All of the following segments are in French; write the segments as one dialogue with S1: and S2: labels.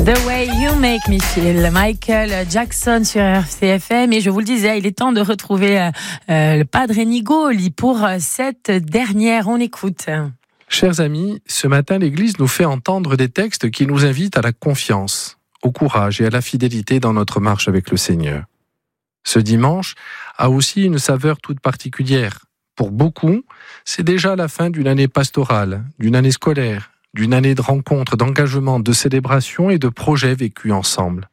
S1: The Way You Make Me Feel, Michael Jackson sur RCFM. Et je vous le disais, il est temps de retrouver le Padre Nigoli pour cette dernière. On écoute.
S2: Chers amis, ce matin, l'Église nous fait entendre des textes qui nous invitent à la confiance, au courage et à la fidélité dans notre marche avec le Seigneur. Ce dimanche a aussi une saveur toute particulière. Pour beaucoup, c'est déjà la fin d'une année pastorale, d'une année scolaire, d'une année de rencontres, d'engagement, de célébrations et de projets vécus ensemble.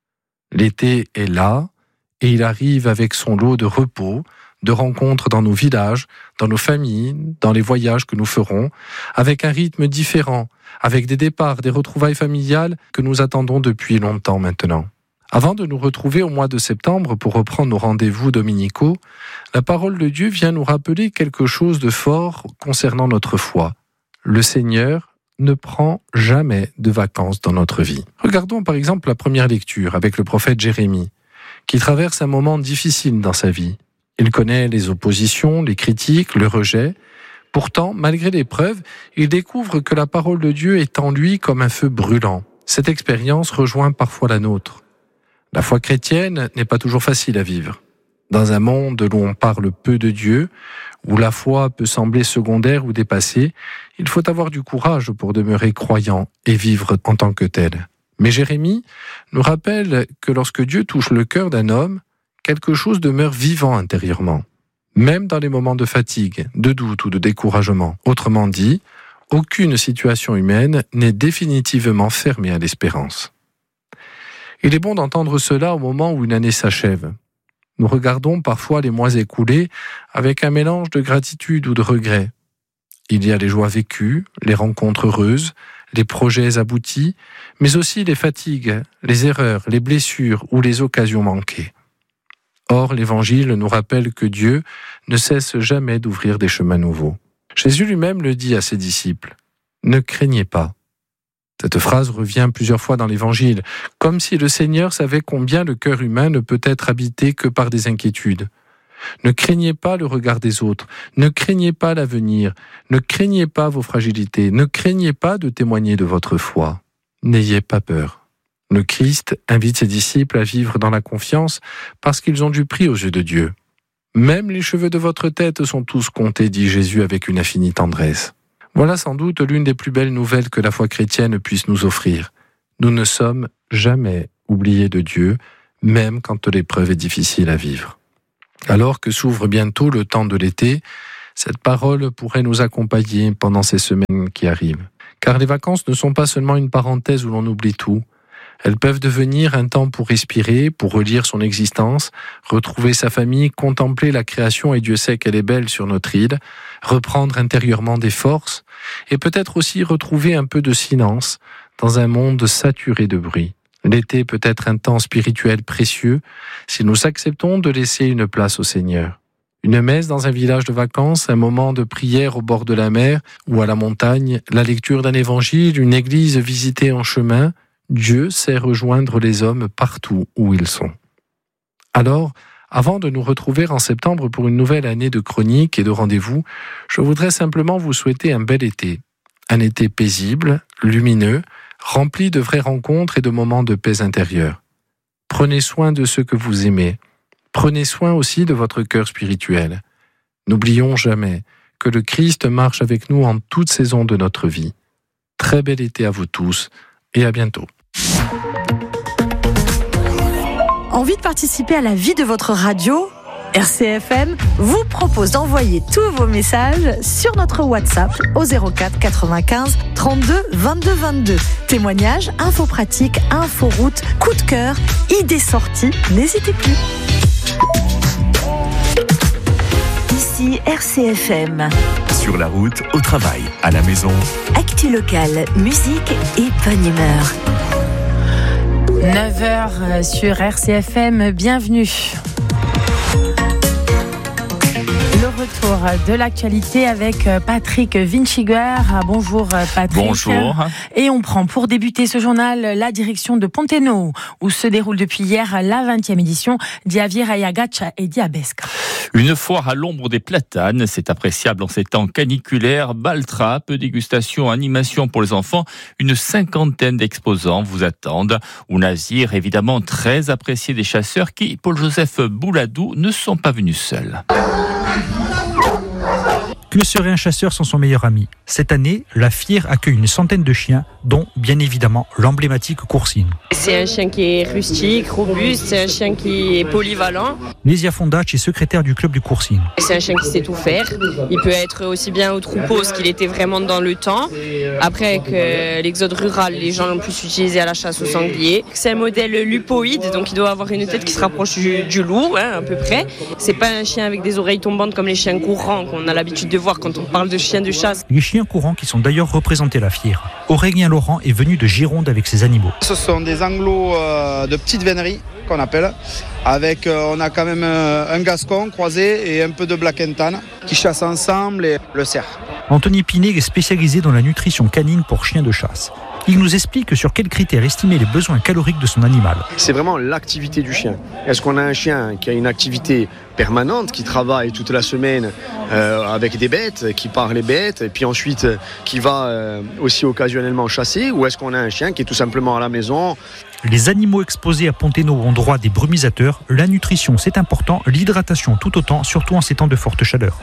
S2: L'été est là et il arrive avec son lot de repos, de rencontres dans nos villages, dans nos familles, dans les voyages que nous ferons, avec un rythme différent, avec des départs, des retrouvailles familiales que nous attendons depuis longtemps maintenant. Avant de nous retrouver au mois de septembre pour reprendre nos rendez-vous dominicaux, la parole de Dieu vient nous rappeler quelque chose de fort concernant notre foi. Le Seigneur ne prend jamais de vacances dans notre vie. Regardons par exemple la première lecture avec le prophète Jérémie, qui traverse un moment difficile dans sa vie. Il connaît les oppositions, les critiques, le rejet. Pourtant, malgré l'épreuve, il découvre que la parole de Dieu est en lui comme un feu brûlant. Cette expérience rejoint parfois la nôtre. La foi chrétienne n'est pas toujours facile à vivre. Dans un monde où on parle peu de Dieu, où la foi peut sembler secondaire ou dépassée, il faut avoir du courage pour demeurer croyant et vivre en tant que tel. Mais Jérémie nous rappelle que lorsque Dieu touche le cœur d'un homme, quelque chose demeure vivant intérieurement, même dans les moments de fatigue, de doute ou de découragement. Autrement dit, aucune situation humaine n'est définitivement fermée à l'espérance. Il est bon d'entendre cela au moment où une année s'achève. Nous regardons parfois les mois écoulés avec un mélange de gratitude ou de regret. Il y a les joies vécues, les rencontres heureuses, les projets aboutis, mais aussi les fatigues, les erreurs, les blessures ou les occasions manquées. Or, l'Évangile nous rappelle que Dieu ne cesse jamais d'ouvrir des chemins nouveaux. Jésus lui-même le dit à ses disciples, « Ne craignez pas ». Cette phrase revient plusieurs fois dans l'Évangile, comme si le Seigneur savait combien le cœur humain ne peut être habité que par des inquiétudes. Ne craignez pas le regard des autres, ne craignez pas l'avenir, ne craignez pas vos fragilités, ne craignez pas de témoigner de votre foi. N'ayez pas peur. Le Christ invite ses disciples à vivre dans la confiance parce qu'ils ont du prix aux yeux de Dieu. Même les cheveux de votre tête sont tous comptés, dit Jésus avec une infinie tendresse. Voilà sans doute l'une des plus belles nouvelles que la foi chrétienne puisse nous offrir. Nous ne sommes jamais oubliés de Dieu, même quand l'épreuve est difficile à vivre. Alors que s'ouvre bientôt le temps de l'été, cette parole pourrait nous accompagner pendant ces semaines qui arrivent. Car les vacances ne sont pas seulement une parenthèse où l'on oublie tout. Elles peuvent devenir un temps pour respirer, pour relire son existence, retrouver sa famille, contempler la création et Dieu sait qu'elle est belle sur notre île, reprendre intérieurement des forces et peut-être aussi retrouver un peu de silence dans un monde saturé de bruit. L'été peut être un temps spirituel précieux si nous acceptons de laisser une place au Seigneur. Une messe dans un village de vacances, un moment de prière au bord de la mer ou à la montagne, la lecture d'un évangile, une église visitée en chemin, Dieu sait rejoindre les hommes partout où ils sont. Alors, avant de nous retrouver en septembre pour une nouvelle année de chroniques et de rendez-vous, je voudrais simplement vous souhaiter un bel été. Un été paisible, lumineux, rempli de vraies rencontres et de moments de paix intérieure. Prenez soin de ceux que vous aimez. Prenez soin aussi de votre cœur spirituel. N'oublions jamais que le Christ marche avec nous en toute saison de notre vie. Très bel été à vous tous et à bientôt.
S3: Envie de participer à la vie de votre radio ? RCFM vous propose d'envoyer tous vos messages sur notre WhatsApp au 04 95 32 22 22. Témoignages, infos pratiques, infos routes, coup de cœur, idées sorties, n'hésitez plus. Ici RCFM.
S4: Sur la route, au travail, à la maison.
S3: Actu locale, musique et bonne humeur.
S1: 9h sur RCFM, bienvenue. Le retour de l'actualité avec Patrick Vinciguer. Bonjour Patrick.
S5: Bonjour.
S1: Et on prend pour débuter ce journal la direction de Pontenot, où se déroule depuis hier la 20e édition d'Iavira Yagacha et Diabesca.
S5: Une foire à l'ombre des platanes, c'est appréciable en ces temps caniculaires. Bal trappe, dégustation, animation pour les enfants. Une 50aine d'exposants vous attendent. Ou Nazir, évidemment très apprécié des chasseurs qui, Paul-Joseph Bouladou, ne sont pas venus seuls.
S6: Que serait un chasseur sans son meilleur ami ? Cette année, la FIR accueille une centaine de chiens, dont, bien évidemment, l'emblématique Coursine.
S7: C'est un chien qui est rustique, robuste, c'est un chien qui est polyvalent.
S6: Lesia Fondac est secrétaire du club du Coursine.
S7: C'est un chien qui sait tout faire. Il peut être aussi bien au troupeau, ce qu'il était vraiment dans le temps. Après, avec l'exode rural, les gens l'ont plus utilisé à la chasse au sanglier. C'est un modèle lupoïde, donc il doit avoir une tête qui se rapproche du loup, à peu près. C'est pas un chien avec des oreilles tombantes comme les chiens courants qu'on a l'habitude de voir quand on parle de chiens de chasse.
S6: Les chiens courants qui sont d'ailleurs représentés à la FIR. Aurélien Laurent est venu de Gironde avec ses animaux.
S8: Ce sont des anglos de petite vénerie qu'on appelle. Avec, on a quand même un gascon croisé et un peu de black and tan qui chassent ensemble et le cerf.
S6: Anthony Pinet est spécialisé dans la nutrition canine pour chiens de chasse. Il nous explique sur quels critères estimer les besoins caloriques de son animal.
S9: C'est vraiment l'activité du chien. Est-ce qu'on a un chien qui a une activité permanente, qui travaille toute la semaine avec des bêtes, qui part les bêtes, et puis ensuite qui va aussi occasionnellement chasser, ou est-ce qu'on a un chien qui est tout simplement à la maison ?
S6: Les animaux exposés à Pontenot ont droit à des brumisateurs. La nutrition, c'est important. L'hydratation, tout autant, surtout en ces temps de forte chaleur.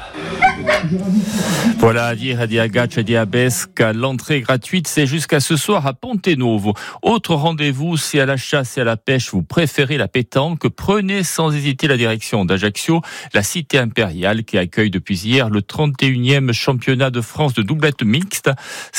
S5: Voilà, Diagacha, Diabesca. L'entrée gratuite, c'est jusqu'à ce soir à Pontenot. Autre rendez-vous, si à la chasse et à la pêche, vous préférez la pétanque, prenez sans hésiter la direction d'Ajaccio, la cité impériale qui accueille depuis hier le 31e championnat de France de doublette mixte.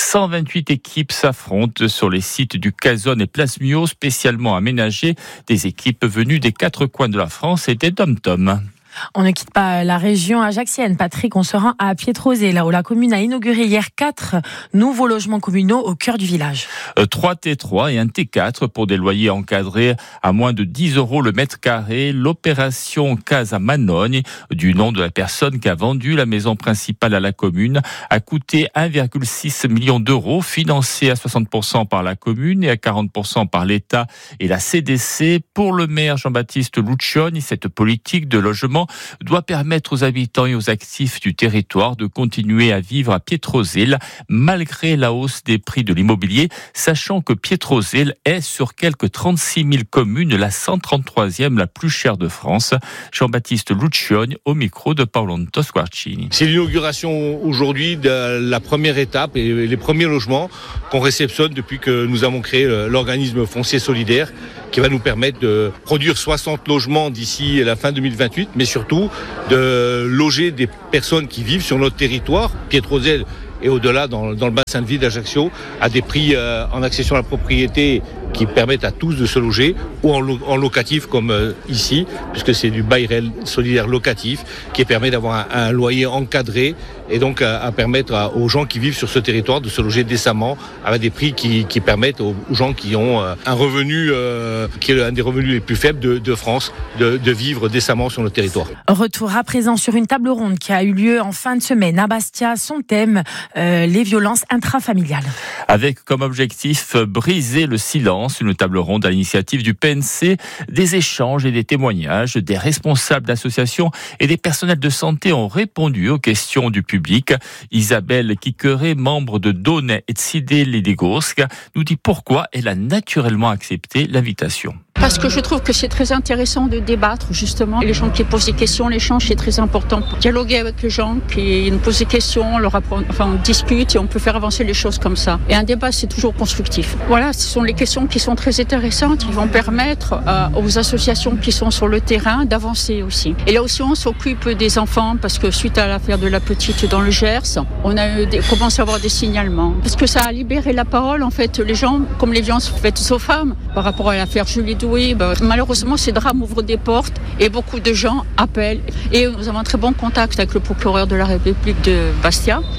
S5: 128 équipes s'affrontent sur les sites du Cazone et Place Mio, spécialement aménagés, des équipes venues des 4 coins de la France et des dom-toms.
S1: On ne quitte pas la région ajaxienne, Patrick, on se rend à Pietrosé, là où la commune a inauguré hier 4 nouveaux logements communaux au cœur du village.
S5: 3 T3 et un T4 pour des loyers encadrés à moins de 10 € le mètre carré. L'opération Casa Manogne, du nom de la personne qui a vendu la maison principale à la commune, a coûté 1,6 million d'euros, financé à 60% par la commune et à 40% par l'État et la CDC. Pour le maire Jean-Baptiste Luccioni, cette politique de logement doit permettre aux habitants et aux actifs du territoire de continuer à vivre à Pietrosel malgré la hausse des prix de l'immobilier, sachant que Pietrosel est sur quelques 36 000 communes la 133e la plus chère de France. Jean-Baptiste Luccioni au micro de Paolo Tosquarcini.
S10: C'est l'inauguration aujourd'hui de la première étape et les premiers logements qu'on réceptionne depuis que nous avons créé l'organisme foncier solidaire qui va nous permettre de produire 60 logements d'ici la fin 2028, mais surtout de loger des personnes qui vivent sur notre territoire, Pietrosel et au-delà dans le bassin de vie d'Ajaccio, à des prix en accession à la propriété qui permettent à tous de se loger, ou en locatif comme ici, puisque c'est du bail réel solidaire locatif, qui permet d'avoir un loyer encadré et donc à permettre aux gens qui vivent sur ce territoire de se loger décemment avec des prix qui permettent aux gens qui ont un revenu qui est un des revenus les plus faibles de France de vivre décemment sur notre territoire.
S1: Retour à présent sur une table ronde qui a eu lieu en fin de semaine à Bastia. Son thème, les violences intrafamiliales.
S5: Avec comme objectif briser le silence, une table ronde à l'initiative du PNC, des échanges et des témoignages, des responsables d'associations et des personnels de santé ont répondu aux questions du public. Isabelle Kikere, membre de Done et Tzide Ledigorsk, nous dit pourquoi elle a naturellement accepté l'invitation.
S11: Parce que je trouve que c'est très intéressant de débattre, justement. Les gens qui posent des questions, l'échange, c'est très important pour dialoguer avec les gens qui nous posent des questions, on discute et on peut faire avancer les choses comme ça. Et un débat, c'est toujours constructif. Voilà, ce sont les questions qui sont très intéressantes, qui vont permettre aux associations qui sont sur le terrain d'avancer aussi. Et là aussi, on s'occupe des enfants parce que suite à l'affaire de la petite dans le Gers, on a commencé à avoir des signalements. Parce que ça a libéré la parole, en fait, les gens, comme les violences faites aux femmes, par rapport à l'affaire Julie Doué. Malheureusement, ces drames ouvrent des portes et beaucoup de gens appellent. Et nous avons un très bon contact avec le procureur de la République de Bastia.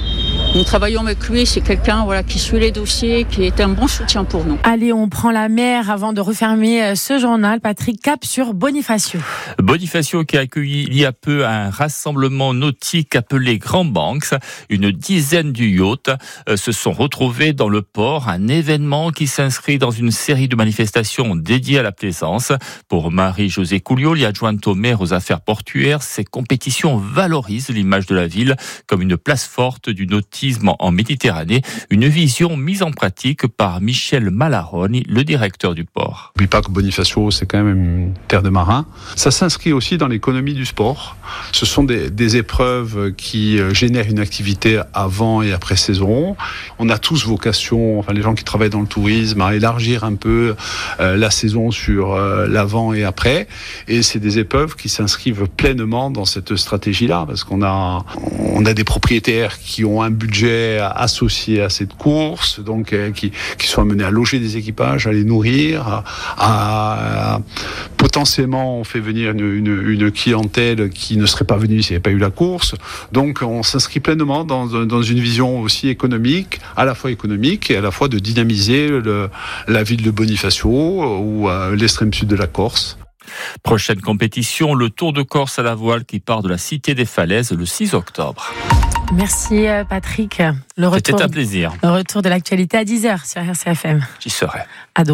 S11: Nous travaillons avec lui, c'est quelqu'un qui suit les dossiers, qui est un bon soutien pour nous.
S1: Allez, on prend la mer avant de refermer ce journal. Patrick, cap sur Bonifacio.
S5: Bonifacio qui a accueilli il y a peu un rassemblement nautique appelé Grand Banks. Une dizaine de yachts se sont retrouvés dans le port, un événement qui s'inscrit dans une série de manifestations dédiées à la plaisance. Pour Marie-Josée Couliol, adjointe au maire aux affaires portuaires, ces compétitions valorisent l'image de la ville comme une place forte du nautisme en Méditerranée, une vision mise en pratique par Michel Malaroni, le directeur du port.
S12: N'oublie pas que Bonifacio, c'est quand même une terre de marins. Ça s'inscrit aussi dans l'économie du sport. Ce sont des épreuves qui génèrent une activité avant et après saison. On a tous vocation, les gens qui travaillent dans le tourisme, à élargir un peu la saison sur l'avant et après. Et c'est des épreuves qui s'inscrivent pleinement dans cette stratégie-là, parce qu'on a des propriétaires qui ont un budget associé à cette course, donc qui sont amenés à loger des équipages, à les nourrir, potentiellement on fait venir une clientèle qui ne serait pas venue s'il n'y avait pas eu la course. Donc on s'inscrit pleinement dans une vision aussi économique, à la fois économique et à la fois de dynamiser la ville de Bonifacio ou l'extrême sud de la Corse.
S5: Prochaine compétition, le Tour de Corse à la voile qui part de la Cité des Falaises le 6 octobre.
S1: Merci Patrick.
S5: C'était un plaisir.
S1: Le retour de l'actualité à 10h sur RCFM.
S5: J'y serai.
S1: Ado.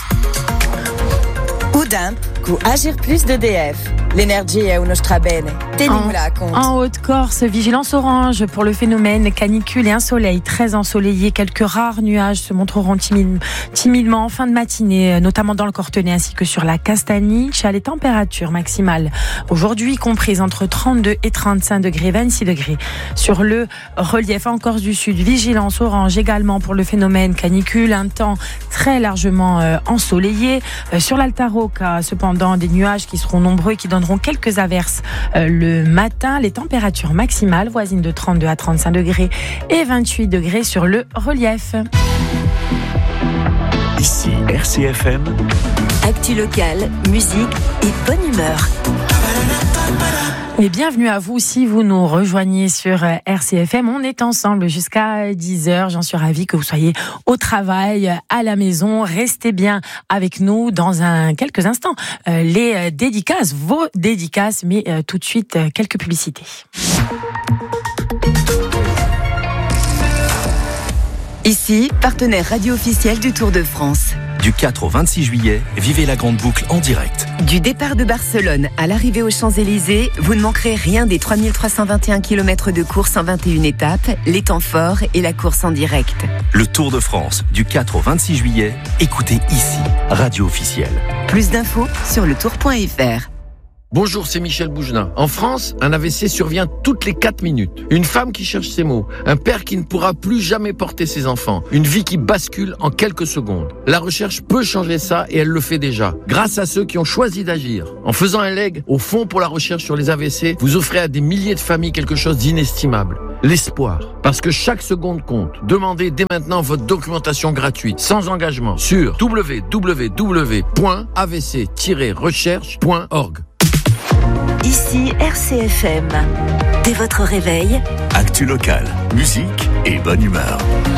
S13: Udamp, cu Agir Plus d'EDF. L'energia è uno strabene. Tenimela compte.
S1: En Haute-Corse, vigilance orange pour le phénomène canicule et un soleil très ensoleillé. Quelques rares nuages se montreront timidement en fin de matinée, notamment dans le Cortenay ainsi que sur la Castaniche. Les températures maximales aujourd'hui comprises entre 32 et 35 degrés, 26 degrés. Sur le relief en Corse du Sud, vigilance orange également pour le phénomène canicule. Un temps très largement ensoleillé. Sur l'Alta Rocca, cependant, des nuages qui seront nombreux et qui donneront quelques averses le matin. Les températures maximales voisines de 32 à 35 degrés et 28 degrés sur le relief.
S4: Ici RCFM.
S13: Actu locale, musique et bonne humeur.
S1: Et bienvenue à vous si vous nous rejoignez sur RCFM. On est ensemble jusqu'à 10h. J'en suis ravie que vous soyez au travail, à la maison. Restez bien avec nous dans quelques instants. Les dédicaces, vos dédicaces, mais tout de suite, quelques publicités.
S13: Ici, partenaire radio officiel du Tour de France.
S14: Du 4 au 26 juillet, vivez la grande boucle en direct.
S13: Du départ de Barcelone à l'arrivée aux Champs-Élysées, vous ne manquerez rien des 3321 km de course en 21 étapes, les temps forts et la course en direct.
S14: Le Tour de France, du 4 au 26 juillet, écoutez ici, radio officielle.
S13: Plus d'infos sur letour.fr.
S15: Bonjour, c'est Michel Bougelin. En France, un AVC survient toutes les 4 minutes. Une femme qui cherche ses mots. Un père qui ne pourra plus jamais porter ses enfants. Une vie qui bascule en quelques secondes. La recherche peut changer ça et elle le fait déjà. Grâce à ceux qui ont choisi d'agir. En faisant un leg au Fonds pour la recherche sur les AVC, vous offrez à des milliers de familles quelque chose d'inestimable. L'espoir. Parce que chaque seconde compte. Demandez dès maintenant votre documentation gratuite, sans engagement, sur www.avc-recherche.org.
S13: Ici RCFM. Dès votre réveil,
S4: actu locale, musique et bonne humeur.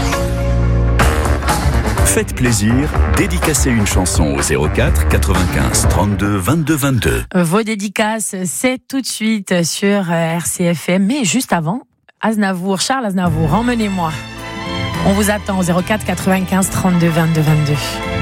S4: Faites plaisir, dédicacez une chanson au 04 95 32 22 22.
S1: Vos dédicaces, c'est tout de suite sur RCFM. Mais juste avant, Aznavour, Charles Aznavour, emmenez-moi. On vous attend au 04 95 32 22 22.